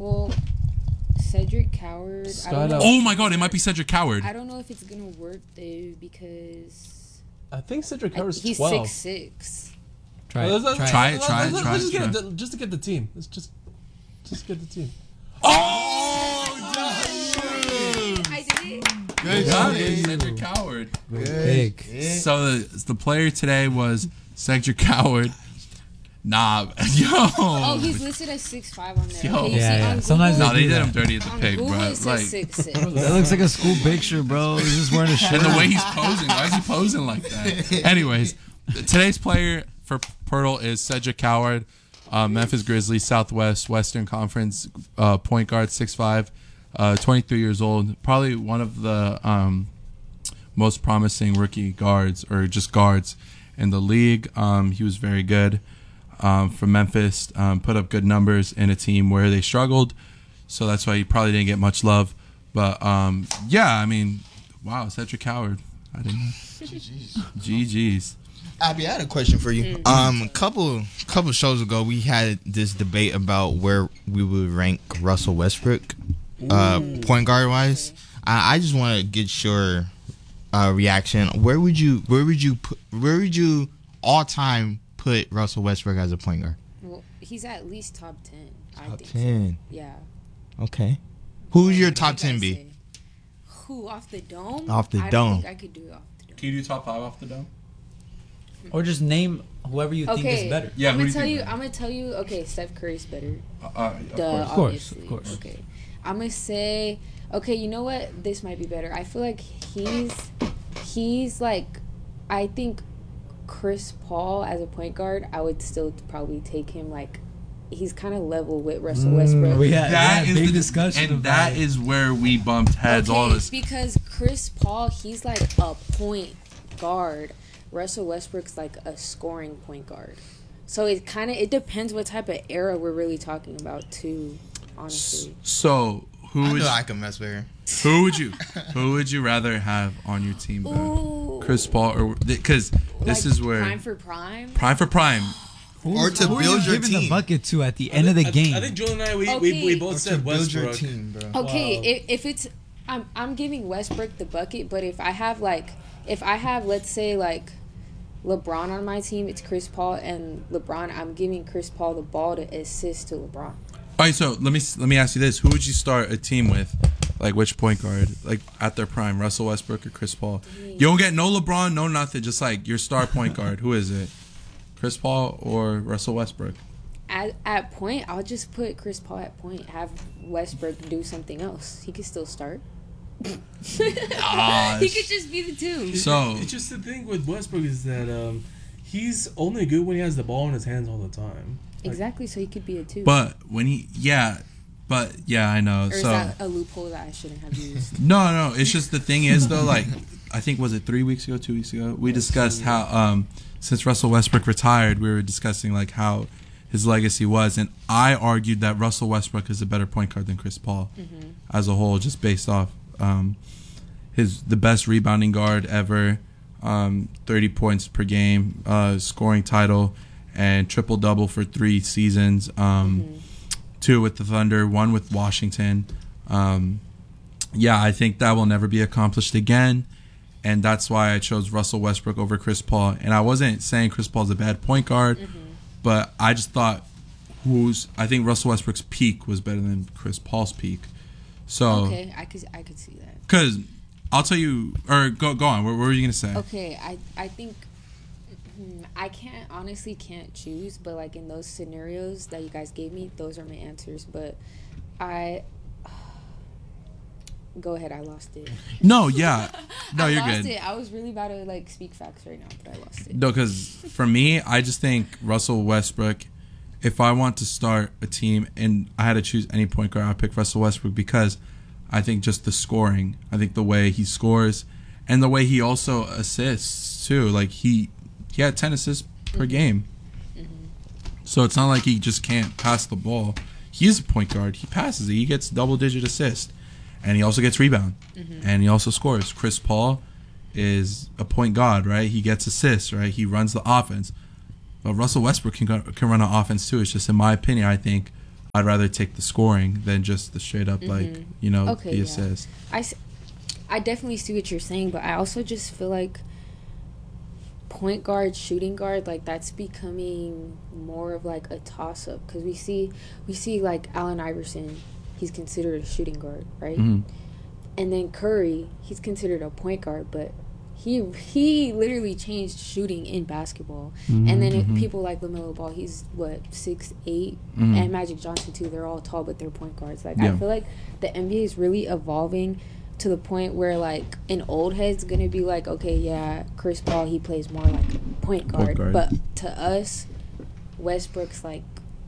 Well, Cedric Coward. Oh my God, it might be Cedric Coward. I don't know if it's gonna work though because I think Cedric Coward's he's 12. 6'6". Try it. Let's just to get the team. Let's just get the team. Oh, I did it. good job, Cedric Coward. Big. So the player today was Cedric Coward. Nah, yo. Oh, he's listed as 6'5" on there. Yo. Okay, you Yeah, see, yeah. on Sometimes Google, No, they do did that. him dirty at the on pig, Google bro. it says 6'6". That looks like a school picture, bro. He's just wearing a shirt. And the way he's posing, why is he posing like that? Anyways, today's player for Pirtle is Cedric Coward, Memphis Grizzlies, Southwest Western Conference point guard, 6'5", 23 years old. Probably one of the most promising rookie guards or just guards in the league. He was very good from Memphis, put up good numbers in a team where they struggled. So that's why he probably didn't get much love. But, yeah, I mean, wow, Cedric Coward. I didn't know. GG's. Abby, I had a question for you. Couple shows ago, we had this debate about where we would rank Russell Westbrook, point guard wise. I just want to get your reaction. Where would you all time put Russell Westbrook as a point guard? Well, he's at least top 10. I Top think 10. So. Yeah. Okay. Who would your What top did I 10 be? say? Who off the dome? Off the I dome. don't think I could do it off the dome. Can you do top 5 off the dome? Or just name whoever you think Okay, is better. Yeah, I'm who gonna do you tell think you. better? I'm gonna tell you. Okay, Steph Curry's better. Duh, Of course, obviously. of course. Okay, I'm gonna say. Okay, you know what? This might be better. I feel like he's like, I think Chris Paul as a point guard. I would still probably take him like. He's kind of level with Russell Westbrook. We had That is big the discussion and about that it. is where we bumped heads. All of us. Because Chris Paul, he's like a point guard. Russell Westbrook's like a scoring point guard. So it depends what type of era we're really talking about too, honestly. So who I would know I can mess with her. who would you rather have on your team? Ooh. Chris Paul or because this Like is where prime for prime. prime for prime. Or to Who are build you your giving the team. bucket to at the end of the game? I think Julian and I, Okay. we both Or to said build your Westbrook. team, bro. Okay, Wow. if it's I'm giving Westbrook the bucket, but if I have let's say like LeBron on my team, it's Chris Paul and LeBron. I'm giving Chris Paul the ball to assist to LeBron. All right, so let me ask you this: who would you start a team with? Like which point guard? Like at their prime, Russell Westbrook or Chris Paul? You don't get no LeBron, no nothing. Just like your star point guard. Who is it? Chris Paul or Russell Westbrook? At point, I'll just put Chris Paul at point. Have Westbrook do something else. He could still start. He could just be the two. So It's just the thing with Westbrook is that he's only good when he has the ball in his hands all the time. Exactly, so he could be a two. but when I know. Or is So that a loophole that I shouldn't have used? no. It's just the thing is though, like I think was it 3 weeks ago, 2 weeks ago, we discussed how since Russell Westbrook retired, we were discussing like how his legacy was, and I argued that Russell Westbrook is a better point guard than Chris Paul as a whole, just based off the best rebounding guard ever, 30 points per game, scoring title, and triple double for 3 seasons, 2 with the Thunder, 1 with Washington. I think that will never be accomplished again. And that's why I chose Russell Westbrook over Chris Paul. And I wasn't saying Chris Paul's a bad point guard, but I just thought I think Russell Westbrook's peak was better than Chris Paul's peak. So Okay, I could see that. because I'll tell you, or go on. What were you gonna say? Okay, I think I can't choose, but like in those scenarios that you guys gave me, those are my answers. But go ahead, I lost it. No, yeah, no, you're I lost good. it. I was really about to like speak facts right now, but I lost it. No, because for me, I just think Russell Westbrook. If I want to start a team and I had to choose any point guard, I'd pick Russell Westbrook because I think just the scoring. I think the way he scores and the way he also assists too. Like he had 10 assists per game. So it's not like he just can't pass the ball. He is a point guard. He passes it. He gets double-digit assist. And he also gets rebound. And he also scores. Chris Paul is a point guard, right? He gets assists, right? He runs the offense. But Russell Westbrook can run an offense too. It's just, in my opinion, I think I'd rather take the scoring than just the straight up Okay, the yeah. assist. I definitely see what you're saying, but I also just feel like point guard, shooting guard, like that's becoming more of like a toss up because we see like Allen Iverson, he's considered a shooting guard, right? Mhm. And then Curry, he's considered a point guard, but he literally changed shooting in basketball. And then people like LaMelo Ball, he's what 6'8", and Magic Johnson too. They're all tall, but they're point guards. Like Yeah. I feel like the NBA is really evolving to the point where like an old head's gonna be like, okay, yeah, Chris Paul, he plays more like point guard. guard. But to us, Westbrook's like.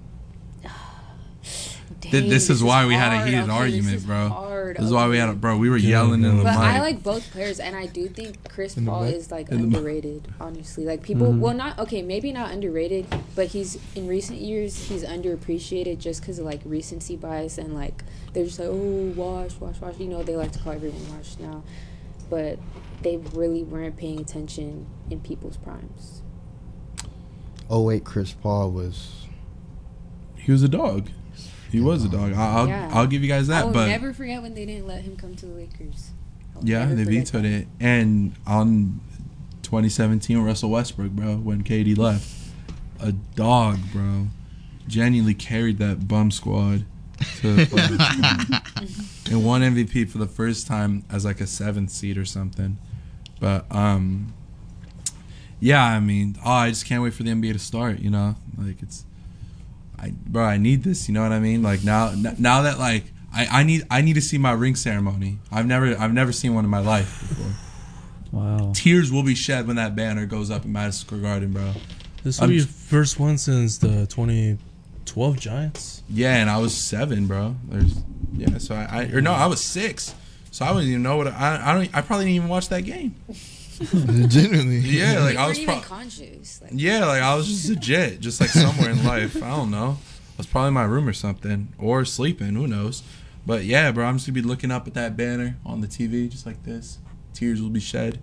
This is why we had a hard. heated Okay, argument, this is bro. hard. This is why we had Okay. we were yelling in the But mic. I like both players, and I do think Chris In the Paul mic? is like In the mic. underrated. Honestly, like people, well, not okay, maybe not underrated, but he's in recent years he's underappreciated just because of like recency bias and like they're just like, oh, wash. You know, they like to call everyone wash now, but they really weren't paying attention in people's primes. Oh wait, Chris Paul was. He was a dog. He was a dog. Yeah. I'll give you guys I that. will But never forget when they didn't let him come to the Lakers. I will yeah, never they forget vetoed that. it. And on 2017, Russell Westbrook, bro, when KD left, a dog, bro, genuinely carried that bum squad to the playoffs. And won MVP for the first time as like a 7th seed or something. But yeah, I mean, I just can't wait for the NBA to start. You know, like I need this. You know what I mean? Like now that like I need to see my ring ceremony. I've never seen one in my life before. Wow. Tears will be shed when that banner goes up in Madison Square Garden, bro. This will be your first one since the 2012 Giants. Yeah, and I was 7, bro. So I was 6. So I wouldn't even know what I probably didn't even watch that game. Legitimately. Yeah, like You I weren't was even conscious. Like, yeah, like I was just legit, just like somewhere in life. I don't know. I was probably in my room or something, or sleeping. Who knows? But yeah, bro, I'm just gonna be looking up at that banner on the TV, just like this. Tears will be shed.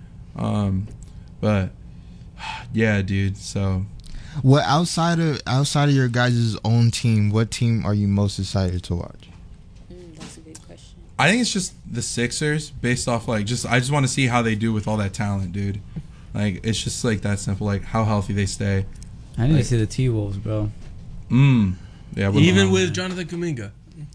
But yeah, dude. So What outside of your guys' own team, what team are you most excited to watch? that's a good question. I think it's just the Sixers, based off like I just want to see how they do with all that talent, dude. Like it's just like that simple, like how healthy they stay. I need to see the T-Wolves, bro. Yeah. Even with Jonathan Kuminga.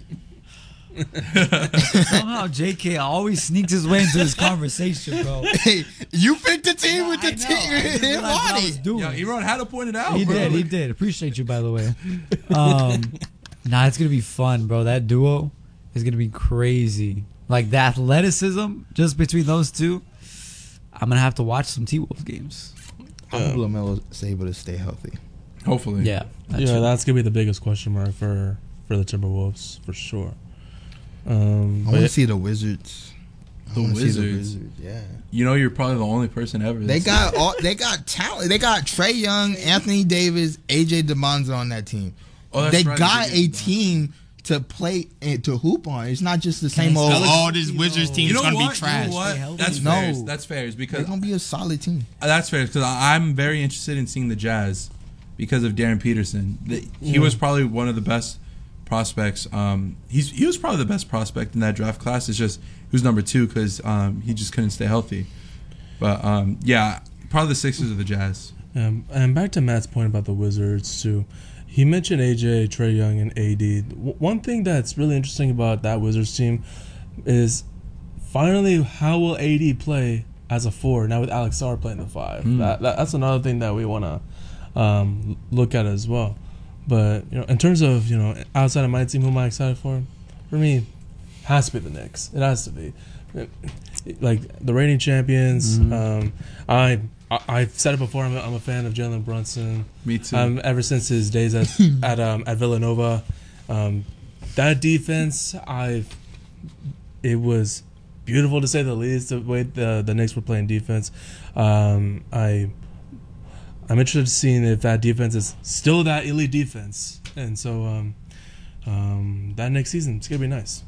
Somehow JK always sneaks his way into this conversation, bro. Hey, you picked the team with the I know. I didn't team. realize what I was doing. yeah, Eron had to point it out. He bro. did. He did. Appreciate you, by the way. Nah, it's gonna be fun, bro. That duo is gonna be crazy. Like the athleticism just between those two. I'm gonna have to watch some T-Wolves games. I hope LaMelo's able to stay healthy. Hopefully. Yeah. That's gonna be the biggest question mark for the Timberwolves for sure. I want to see the Wizards. I The wanna see Wizards. Yeah. You know, you're probably the only person ever. They that's- got talent. They got Trae Young, Anthony Davis, AJ DeMonza on that team. Oh, that's They right, got they a did. team to play and to hoop on. It's not just the same I old. still- Oh, this Wizards team You is know gonna what? be trash. You know Stay what? healthy. That's No. fair. That's fair. They're Because gonna be a solid team. that's fair. Because I'm very interested in seeing the Jazz because of Darren Peterson. He was probably one of the best prospects. He was probably the best prospect in that draft class. It's just he was number 2 because he just couldn't stay healthy. But yeah, probably the Sixers or the Jazz. And back to Matt's point about the Wizards too. He mentioned AJ, Trae Young, and AD. One thing that's really interesting about that Wizards team is finally how will AD play as a 4 now with Alex Sarr playing the 5. That's another thing that we want to look at as well. But in terms of outside of my team, who am I excited for? For me, has to be the Knicks. It has to be. Like the reigning champions. I've said it before. I'm a fan of Jalen Brunson. Me too. Ever since his days at Villanova, that defense, it was beautiful to say the least. The way the Knicks were playing defense, I'm interested in seeing if that defense is still that elite defense, and so that next season it's gonna be nice.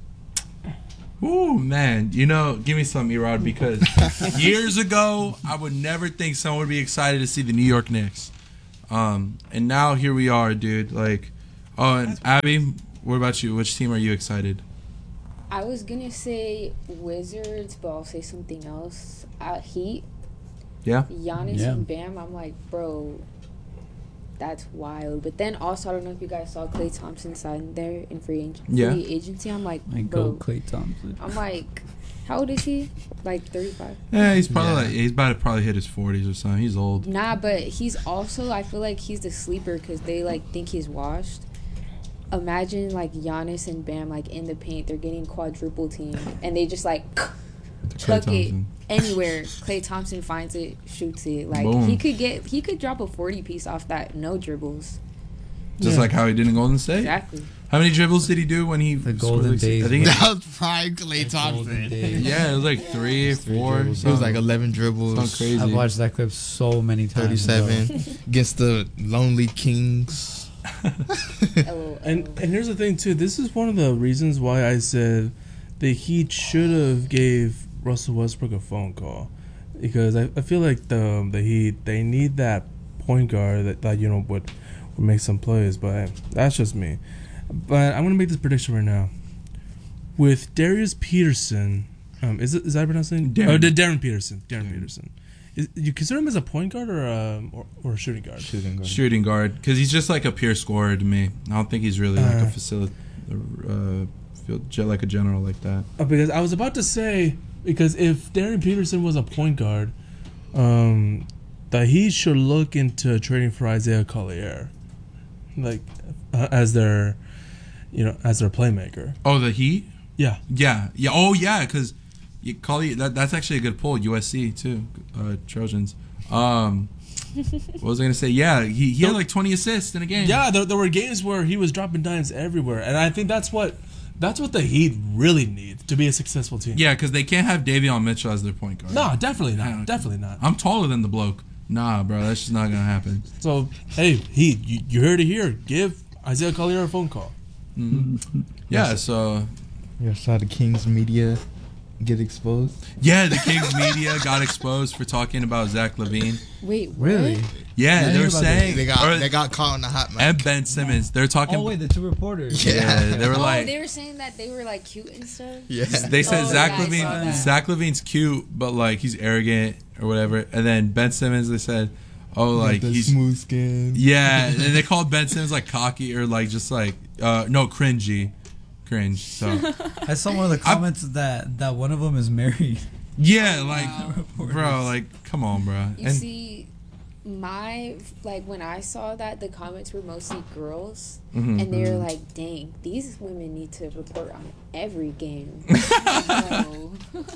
Ooh, man. Give me some, Erod, because years ago, I would never think someone would be excited to see the New York Knicks. And now here we are, dude. Like, Oh, and Abby, what about you? Which team are you excited? I was gonna say Wizards, but I'll say something else. Heat. Yeah. Giannis Yeah. and Bam. I'm like, bro, that's wild. But then also, I don't know if you guys saw Klay Thompson sign there in free Yeah. agency. I'm like, Like bro. go Klay Thompson. I'm like, how old is he? Like 35. Yeah, he's probably Yeah. like he's about to probably hit his 40s or something. He's old. Nah, but he's also, I feel like he's the sleeper because they like think he's washed. Imagine like Giannis and Bam like in the paint, they're getting quadruple team, and they just like chuck it Thompson. anywhere. Klay Thompson finds it, shoots it. Like Boom. he could drop a 40 piece off that, no dribbles. Just like how he did in Golden State. Exactly. How many dribbles did he do when he The scored, Golden like, Days, I think That was prime Klay Golden Thompson. Days. yeah, it was like 3, 4. dribbles. It was like 11 dribbles. Something crazy. I've watched that clip so many times. bro. 37 against the Lonely Kings. LOL. And here's the thing too. This is one of the reasons why I said the Heat should have gave Russell Westbrook a phone call, because I feel like the Heat, they need that point guard that would make some plays. But hey, that's just me. But I'm gonna make this prediction right now. With Darius Peterson, is that how I pronounce his name? Darren. Darren Peterson. Darren Peterson. You consider him as a point guard or a shooting guard? Shooting guard. Shooting guard, because he's just like a pure scorer to me. I don't think he's really like a facility, like a general like that. Because I was about to say, because if Darren Peterson was a point guard, that he should look into trading for Isaiah Collier, like as their playmaker. Oh, the Heat. Yeah, Yeah. Oh, yeah. Because you call it that's actually a good pull. USC too, Trojans. What was I gonna say? Yeah, he had like 20 assists in a game. yeah. There were games where he was dropping dimes everywhere, and I think that's what the Heat really need to be a successful team. Yeah, because they can't have Davion Mitchell as their point guard. No, definitely Yeah. not. Definitely not. I'm taller than the bloke. Nah, bro, that's just not gonna happen. So hey, Heat, you heard it here. Give Isaiah Collier a phone call. Yeah. So You saw the Kings media get exposed? yeah, the Kings media got exposed for talking about Zach LaVine. Wait, what? Really? Yeah, I they hear were about saying They got caught on the hot mic. and Ben Simmons. They're talking. Oh wait, the two reporters. yeah, they were Oh, like. they were saying that they were like cute and stuff. Yeah. They said Oh, Zach yeah, I saw LaVine. that. Zach LaVine's cute, but like he's arrogant or whatever. And then Ben Simmons, they said, "Oh, like the he's smooth skin. yeah." And they called Ben Simmons like cocky or like just like no cringe. So I saw one of the comments that one of them is married. yeah, like bro, like come on, bro. You And see, when I saw that, the comments were mostly girls, Mhm. and they were like, "Dang, these women need to report on every game." No.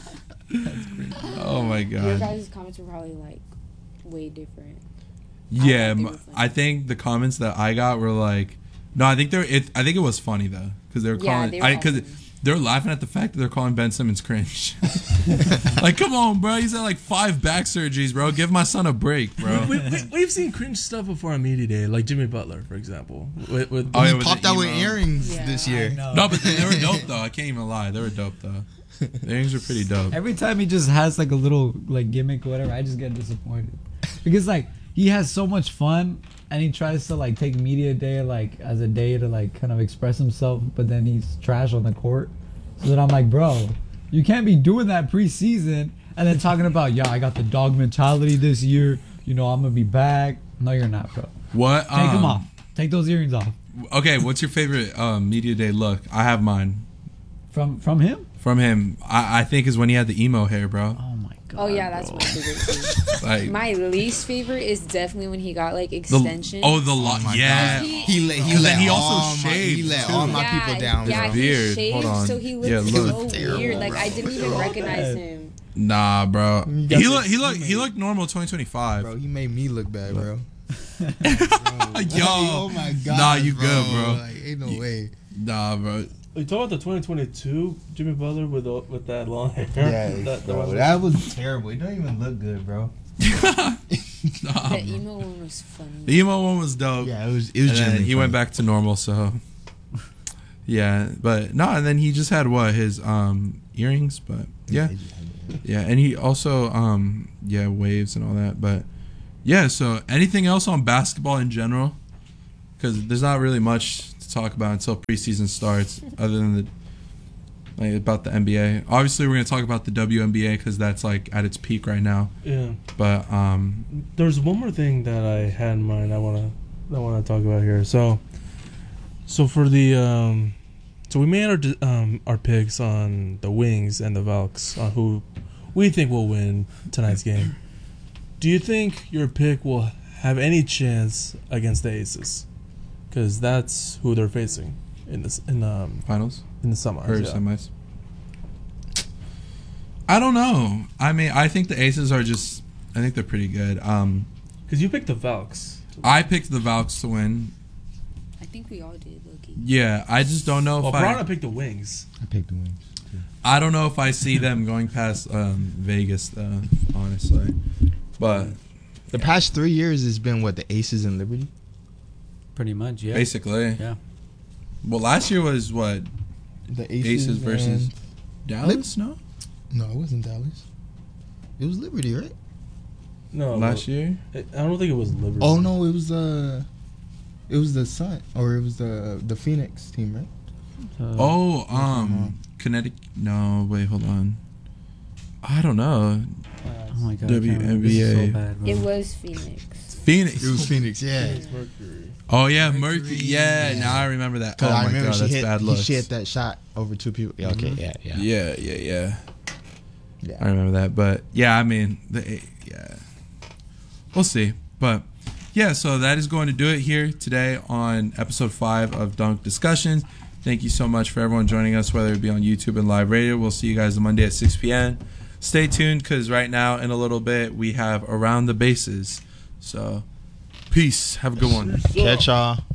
oh my Your god. guys' comments were probably like way different. Yeah, thought they were funny. I think the comments that I got were like, no, I think I think it was funny though, because they were Yeah, calling, they were all because funny. they're laughing at the fact that they're calling Ben Simmons cringe. Like, come on, bro, he's had like 5 back surgeries, bro. Give my son a break, bro. We've seen cringe stuff before on media day, like Jimmy Butler, for example. With Oh, He yeah, with popped the out with emo. earrings Yeah, this I year. No, but they were dope though. I can't even lie, they were dope though. The earrings were pretty dope. Every time he just has like a little like gimmick or whatever, I just get disappointed because like he has so much fun and he tries to like take media day like as a day to like kind of express himself, but then he's trash on the court. So then I'm like, bro, you can't be doing that preseason and then talking about I got the dog mentality this year. You know I'm gonna be back. No, you're not, bro. What? Take them off. Take those earrings off. Okay, what's your favorite media day look? I have mine From him? from him. I think is when he had the emo hair, bro. Oh my god. Oh yeah, that's bro. my favorite too. Like My least favorite is definitely when he got like the extensions. lock. Yeah. God. He let And then he also all my, he shaved, let too. all my people down. Yeah, bro. he Beard. shaved, Hold on. so he looked Yeah, look. so Terrible, weird. Like I didn't even recognize bad. him. Nah, bro. You got He looked normal 2025. Bro, he made me look bad, bro. Yo. Oh my god. Nah, you good, bro. Like, ain't no way. Nah, bro. you talk about the 2022 Jimmy Butler with that long hair. Yeah, that bro, one- that was terrible. It don't even look good, bro. Nah, The emo one was funny. the emo one was dope. Yeah, it was. And then genuinely he went funny. back to normal, so yeah. But no, and then he just had his earrings, but yeah. Yeah, and he also waves and all that, but yeah. So anything else on basketball in general? Because there's not really much to talk about until preseason starts, other than about the NBA. Obviously, we're going to talk about the WNBA because that's like at its peak right now. Yeah. But There's one more thing that I had in mind. I wanna talk about here. So for the so we made our picks on the Wings and the Valks on who we think will win tonight's game. Do you think your pick will have any chance against the Aces? Because that's who they're facing in the finals. In the semis. Or semis. I don't know. I mean, I think the Aces are just. I think they're pretty good. Because you picked the Valks. I picked the Valks to win. I think we all did, Loki. Yeah, I just don't know if Brana picked the Wings. I picked the Wings. I don't know if I see them going past Vegas, though, honestly. But the past 3 years has been what, the Aces and Liberty. Pretty much, yeah. Basically, yeah. Well, last year was what? The Aces versus Dallas? No, it wasn't Dallas. It was Liberty, right? No. last year. I don't think it was Liberty. Oh no, it was the Sun, or it was the Phoenix team, right? Connecticut. No, wait, hold on. I don't know. Oh my god. This is WNBA. so bad, bro. It was Phoenix. Phoenix. It was Phoenix, yeah. Mercury. Oh yeah, Mercury. Yeah, now I remember that. Oh Cause I my remember god, that's he bad looks. hit that shot over 2 people. Yeah, okay, yeah. Yeah. Yeah. I remember that, but yeah, I mean, we'll see. But yeah, so that is going to do it here today on episode 5 of Dunk Discussions. Thank you so much for everyone joining us, whether it be on YouTube and live radio. We'll see you guys on Monday at 6 p.m. Stay tuned, because right now, in a little bit, we have Around the Bases. So, peace. Have a good one. Catch y'all.